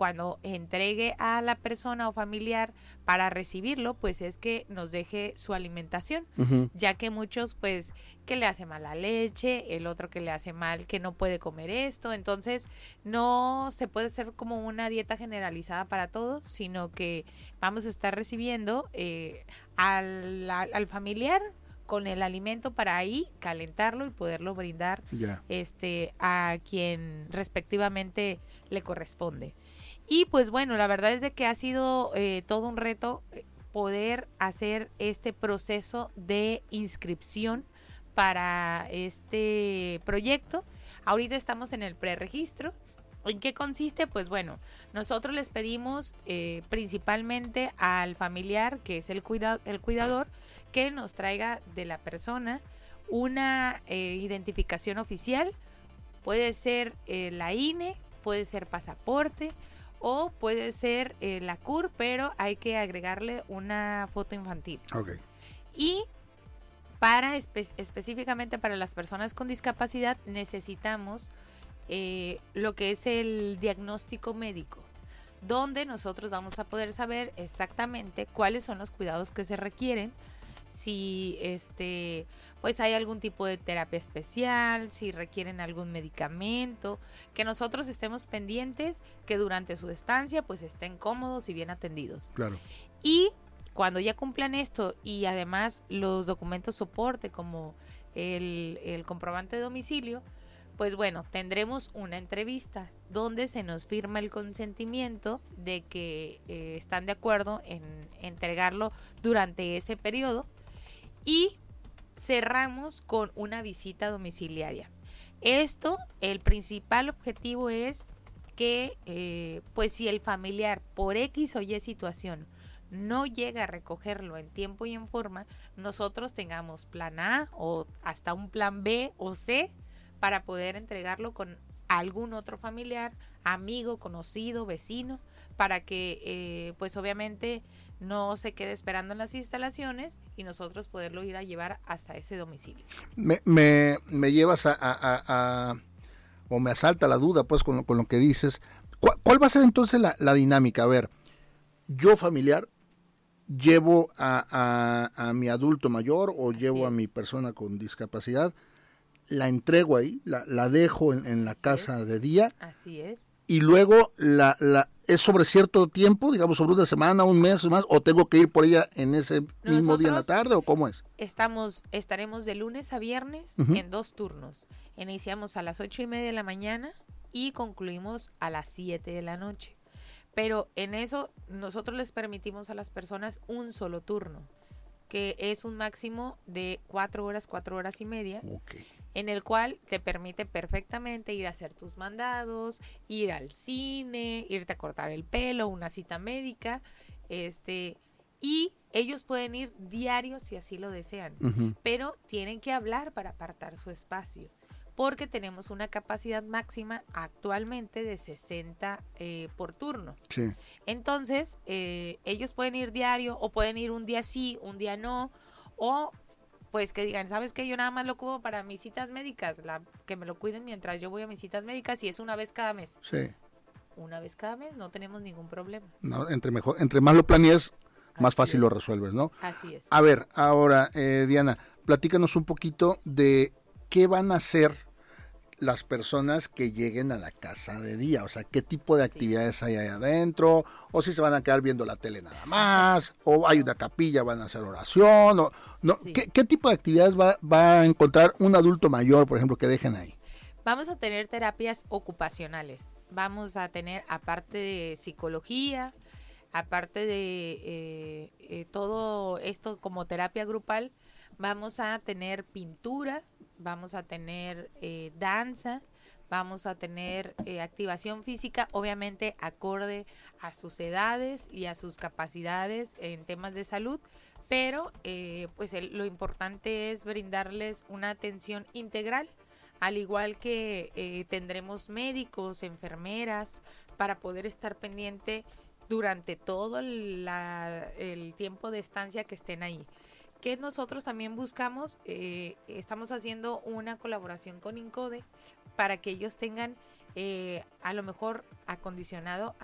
cuando entregue a la persona o familiar para recibirlo, pues es que nos deje su alimentación, ya que muchos pues que le hace mal la leche, el otro que le hace mal que no puede comer esto, entonces no se puede hacer como una dieta generalizada para todos, sino que vamos a estar recibiendo al familiar con el alimento para ahí calentarlo y poderlo brindar a quien respectivamente le corresponde. Y pues bueno, la verdad es de que ha sido todo un reto poder hacer este proceso de inscripción para este proyecto. Ahorita estamos en el preregistro. ¿En qué consiste? Pues bueno, nosotros les pedimos principalmente al familiar, que es el cuidador, que nos traiga de la persona una identificación oficial. Puede ser la INE, puede ser pasaporte o puede ser la CUR, pero hay que agregarle una foto infantil. Okay. Y para específicamente para las personas con discapacidad necesitamos lo que es el diagnóstico médico, donde nosotros vamos a poder saber exactamente cuáles son los cuidados que se requieren, si pues hay algún tipo de terapia especial, si requieren algún medicamento, que nosotros estemos pendientes que durante su estancia pues estén cómodos y bien atendidos. Claro. Y cuando ya cumplan esto y además los documentos soporte como el comprobante de domicilio, pues bueno, tendremos una entrevista donde se nos firma el consentimiento de que están de acuerdo en entregarlo durante ese periodo y cerramos con una visita domiciliaria. Esto, el principal objetivo es que pues si el familiar por X o Y situación no llega a recogerlo en tiempo y en forma, nosotros tengamos plan A o hasta un plan B o C para poder entregarlo con algún otro familiar, amigo, conocido, vecino, para que pues obviamente no se quede esperando en las instalaciones y nosotros poderlo ir a llevar hasta ese domicilio. Me llevas o me asalta la duda pues con lo que dices. ¿Cuál va a ser entonces la dinámica? A ver, yo familiar llevo a mi adulto mayor o llevo a mi persona con discapacidad, la entrego ahí, la dejo en la casa de día. Así es. Y luego es sobre cierto tiempo, digamos sobre una semana, un mes o más, o tengo que ir por ella en ese mismo día en la tarde, o cómo es. Estaremos de lunes a viernes en 2 turnos. Iniciamos a las 8:30 de la mañana y concluimos a las 7 de la noche. Pero en eso nosotros les permitimos a las personas un solo turno, que es un máximo de 4 horas y media. Okay. En el cual te permite perfectamente ir a hacer tus mandados, ir al cine, irte a cortar el pelo, una cita médica, y ellos pueden ir diario si así lo desean, pero tienen que hablar para apartar su espacio, porque tenemos una capacidad máxima actualmente de 60 por turno. Sí. Entonces, ellos pueden ir diario o pueden ir un día sí, un día no, o pues que digan, ¿sabes qué? Yo nada más lo ocupo para mis citas médicas, que me lo cuiden mientras yo voy a mis citas médicas y es una vez cada mes. Sí. Una vez cada mes, no tenemos ningún problema. No, entre más lo planees, más fácil lo resuelves, ¿no? Así es. A ver, ahora, Diana, platícanos un poquito de qué van a hacer las personas que lleguen a la casa de día, o sea, qué tipo de actividades hay ahí adentro, o si se van a quedar viendo la tele nada más, o hay una capilla, van a hacer oración, o no, ¿qué tipo de actividades va a encontrar un adulto mayor, por ejemplo, que dejen ahí? Vamos a tener terapias ocupacionales, vamos a tener, aparte de psicología, aparte de todo esto como terapia grupal, vamos a tener pintura, vamos a tener danza, vamos a tener activación física, obviamente acorde a sus edades y a sus capacidades en temas de salud, pero pues lo importante es brindarles una atención integral, al igual que tendremos médicos, enfermeras, para poder estar pendiente durante todo el tiempo de estancia que estén ahí. Que nosotros también buscamos, estamos haciendo una colaboración con INCODE para que ellos tengan a lo mejor acondicionado